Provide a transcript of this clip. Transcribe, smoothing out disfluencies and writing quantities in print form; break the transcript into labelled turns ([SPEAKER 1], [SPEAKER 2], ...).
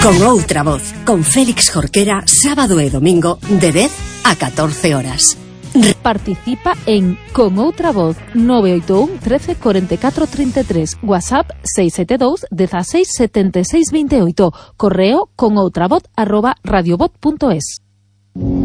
[SPEAKER 1] Con outra voz, con Félix Jorquera, sábado e domingo de 10 a 14 horas.
[SPEAKER 2] Participa en Con outra voz 981 13 44 33, WhatsApp 672 16 76 28, correo conoutravoz@radiovoz.es.